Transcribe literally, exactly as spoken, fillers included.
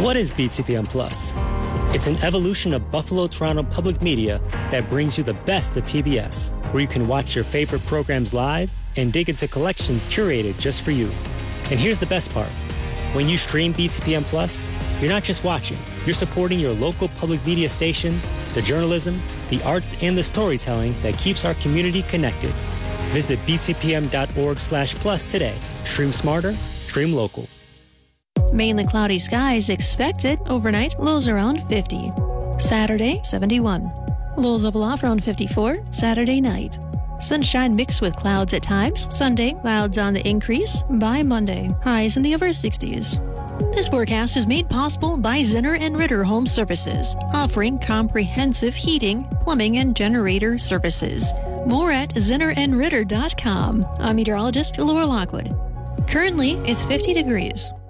What is B T P M Plus? It's an evolution of Buffalo Toronto Public Media that brings you the best of P B S, where you can watch your favorite programs live and dig into collections curated just for you. And here's the best part. When you stream B T P M Plus, you're not just watching, you're supporting your local public media station, the journalism, the arts, and the storytelling that keeps our community connected. Visit b t p m dot org slash plus today. Stream smarter, stream local. Mainly cloudy skies expected overnight, lows around fifty. Saturday, seventy-one. Lows level off around fifty-four, Saturday night. Sunshine mixed with clouds at times. Sunday, clouds on the increase. By Monday, highs in the upper sixties. This forecast is made possible by Zinner and Ritter Home Services, offering comprehensive heating, plumbing, and generator services. More at zinner and ritter dot com. I'm meteorologist Laura Lockwood. Currently, it's fifty degrees.